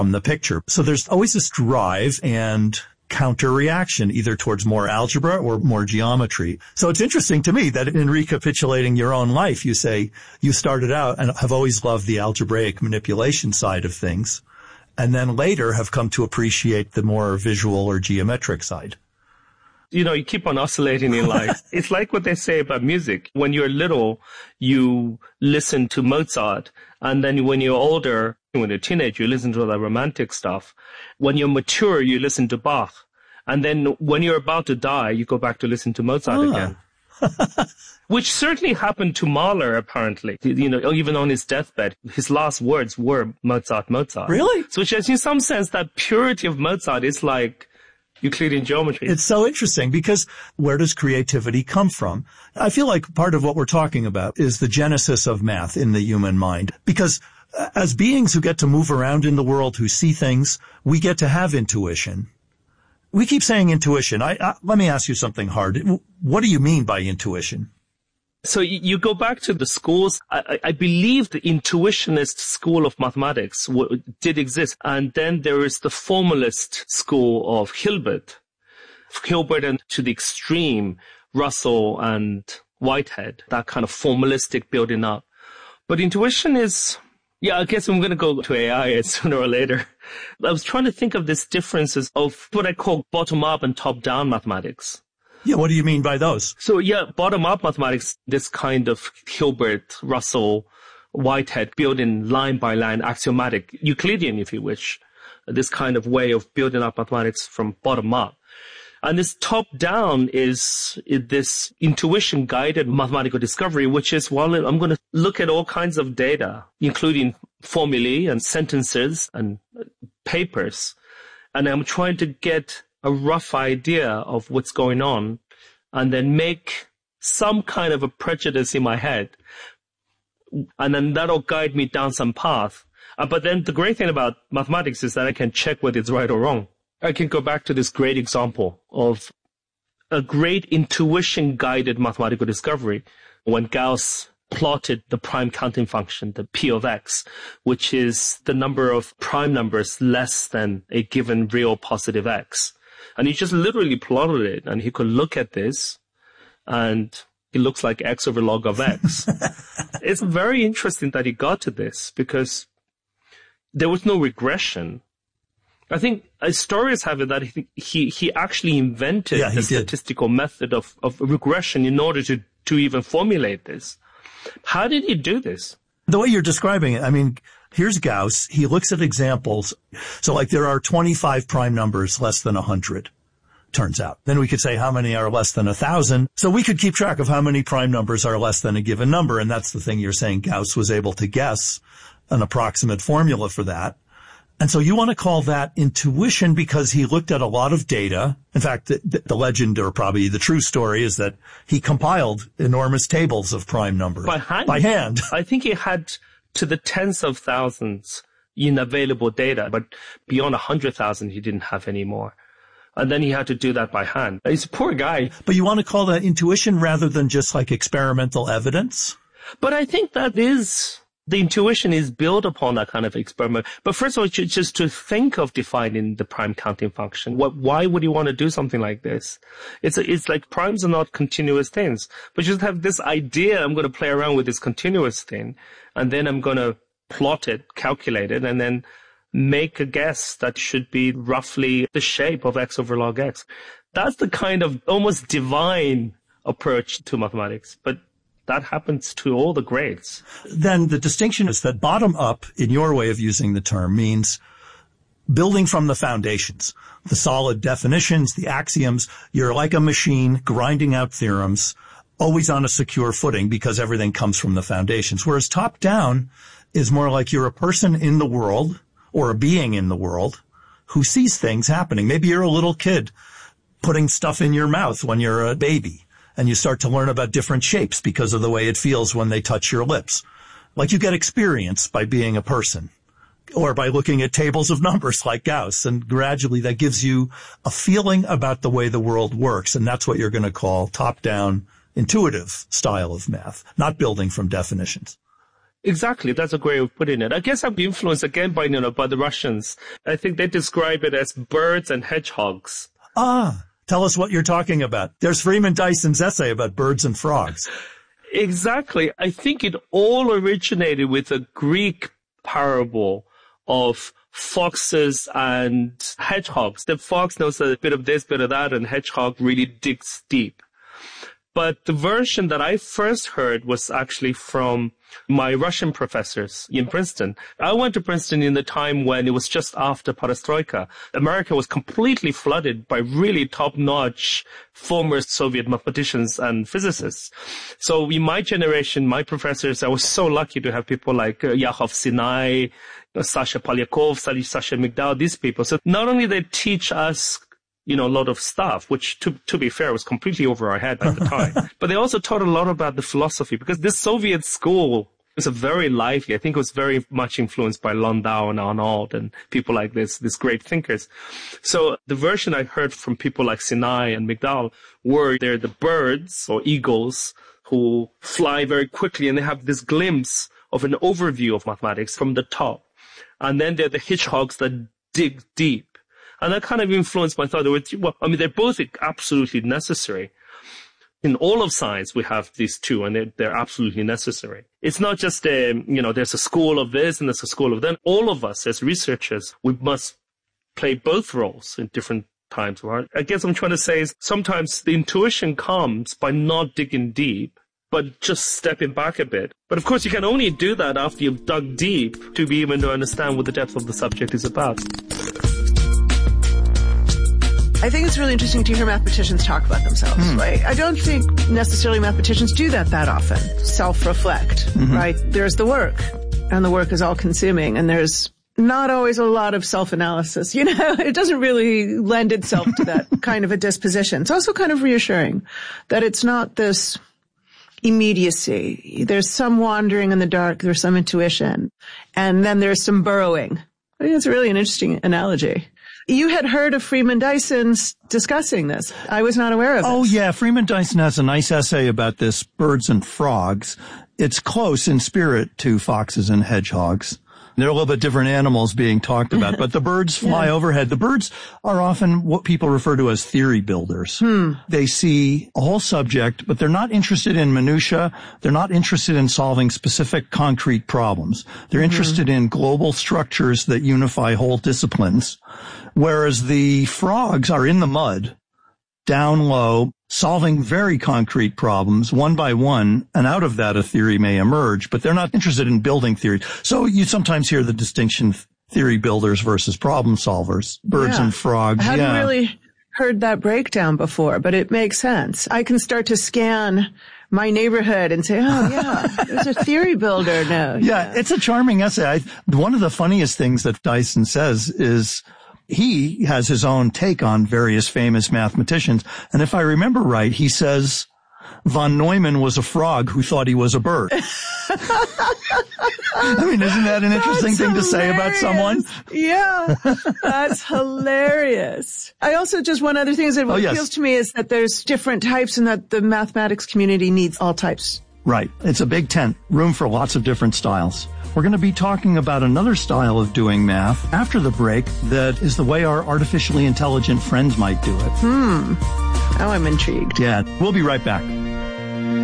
from the picture. So there's always this drive and counter reaction, either towards more algebra or more geometry. So it's interesting to me that in recapitulating your own life, you say you started out and have always loved the algebraic manipulation side of things, and then later have come to appreciate the more visual or geometric side. You know, you keep on oscillating in life. It's like what they say about music. When you're little, you listen to Mozart. And then when you're older, when you're a teenager, you listen to the romantic stuff. When you're mature, you listen to Bach. And then when you're about to die, you go back to listen to Mozart again. Which certainly happened to Mahler, apparently. You know, even on his deathbed, his last words were Mozart, Mozart. Really? So which is, in some sense, that purity of Mozart is like Euclidean geometry. It's so interesting because where does creativity come from? I feel like part of what we're talking about is the genesis of math in the human mind. Because as beings who get to move around in the world, who see things, we get to have intuition. We keep saying intuition. Let me ask you something hard. What do you mean by intuition? So you go back to the schools. I believe the intuitionist school of mathematics did exist. And then there is the formalist school of Hilbert. Hilbert and to the extreme, Russell and Whitehead, that kind of formalistic building up. But intuition is, yeah, I guess I'm going to go to AI sooner or later. I was trying to think of these differences of what I call bottom-up and top-down mathematics. Yeah, what do you mean by those? So yeah, bottom-up mathematics, this kind of Hilbert, Russell, Whitehead, building line by line, axiomatic, Euclidean, if you wish, this kind of way of building up mathematics from bottom up. And this top-down is this intuition-guided mathematical discovery, which is, well, I'm going to look at all kinds of data, including formulae and sentences and papers, and I'm trying to get a rough idea of what's going on, and then make some kind of a prejudice in my head. And then that'll guide me down some path. But then the great thing about mathematics is that I can check whether it's right or wrong. I can go back to this great example of a great intuition-guided mathematical discovery when Gauss plotted the prime counting function, the P of x, which is the number of prime numbers less than a given real positive x. And he just literally plotted it, and he could look at this, and it looks like x over log of x. It's very interesting that he got to this, because there was no regression. I think historians have it that he actually invented the statistical method of regression in order to even formulate this. How did he do this? The way you're describing it, I mean, here's Gauss. He looks at examples. So like there are 25 prime numbers less than 100, turns out. Then we could say how many are less than 1,000. So we could keep track of how many prime numbers are less than a given number. And that's the thing you're saying. Gauss was able to guess an approximate formula for that. And so you want to call that intuition because he looked at a lot of data. In fact, the legend, or probably the true story, is that he compiled enormous tables of prime numbers. By hand? By hand. I think he had to the tens of thousands in available data, but beyond 100,000 he didn't have any more. And then he had to do that by hand. He's a poor guy. But you want to call that intuition rather than just like experimental evidence? But I think that is... The intuition is built upon that kind of experiment. But first of all, just to think of defining the prime counting function. Why would you want to do something like this? It's like primes are not continuous things. But you just have this idea, I'm going to play around with this continuous thing, and then I'm going to plot it, calculate it, and then make a guess that should be roughly the shape of x over log x. That's the kind of almost divine approach to mathematics. But that happens to all the greats. Then the distinction is that bottom up, in your way of using the term, means building from the foundations, the solid definitions, the axioms. You're like a machine grinding out theorems, always on a secure footing because everything comes from the foundations. Whereas top down is more like you're a person in the world or a being in the world who sees things happening. Maybe you're a little kid putting stuff in your mouth when you're a baby. And you start to learn about different shapes because of the way it feels when they touch your lips. Like you get experience by being a person or by looking at tables of numbers like Gauss. And gradually that gives you a feeling about the way the world works. And that's what you're going to call top-down intuitive style of math, not building from definitions. Exactly. That's a great way of putting it. I guess I'm influenced again by the Russians. I think they describe it as birds and hedgehogs. Tell us what you're talking about. There's Freeman Dyson's essay about birds and frogs. Exactly. I think it all originated with a Greek parable of foxes and hedgehogs. The fox knows a bit of this, bit of that, and hedgehog really digs deep. But the version that I first heard was actually from my Russian professors in Princeton. I went to Princeton in the time when it was just after Perestroika. America was completely flooded by really top-notch former Soviet mathematicians and physicists. So in my generation, my professors, I was so lucky to have people like Yakov Sinai, Sasha Polyakov, Sasha Migdal, these people. So not only they teach us a lot of stuff, which to be fair was completely over our head at the time. But they also taught a lot about the philosophy, because this Soviet school was a very lively, I think it was very much influenced by Landau and Arnauld and people like these great thinkers. So the version I heard from people like Sinai and Migdal were they're the birds or eagles who fly very quickly, and they have this glimpse of an overview of mathematics from the top. And then they're the hedgehogs that dig deep. And that kind of influenced my thought. They're both absolutely necessary. In all of science, we have these two, and they're absolutely necessary. It's not just, there's a school of this and there's a school of that. All of us as researchers, we must play both roles in different times. Right? I guess I'm trying to say is sometimes the intuition comes by not digging deep, but just stepping back a bit. But of course, you can only do that after you've dug deep to be able to understand what the depth of the subject is about. I think it's really interesting to hear mathematicians talk about themselves, right? I don't think necessarily mathematicians do that often, self-reflect, right? There's the work, and the work is all-consuming, and there's not always a lot of self-analysis. It doesn't really lend itself to that kind of a disposition. It's also kind of reassuring that it's not this immediacy. There's some wandering in the dark, there's some intuition, and then there's some burrowing. I think it's really an interesting analogy. You had heard of Freeman Dyson's discussing this. I was not aware of this. Oh, yeah. Freeman Dyson has a nice essay about this, Birds and Frogs. It's close in spirit to foxes and hedgehogs. They're a little bit different animals being talked about, but the birds fly overhead. The birds are often what people refer to as theory builders. They see a whole subject, but they're not interested in minutia. They're not interested in solving specific concrete problems. They're interested in global structures that unify whole disciplines. Whereas the frogs are in the mud, down low, solving very concrete problems one by one, and out of that a theory may emerge, but they're not interested in building theories. So you sometimes hear the distinction, theory builders versus problem solvers, birds and frogs. I hadn't really heard that breakdown before, but it makes sense. I can start to scan my neighborhood and say, oh, yeah, there's a theory builder now. Yeah, it's a charming essay. One of the funniest things that Dyson says is he has his own take on various famous mathematicians. And if I remember right, he says von Neumann was a frog who thought he was a bird. I mean, isn't that an interesting thing to say about someone? Yeah, that's hilarious. I also, just one other thing is that what appeals to me is that there's different types and that the mathematics community needs all types. Right. It's a big tent, room for lots of different styles. We're going to be talking about another style of doing math after the break that is the way our artificially intelligent friends might do it. Now I'm intrigued. Yeah, we'll be right back.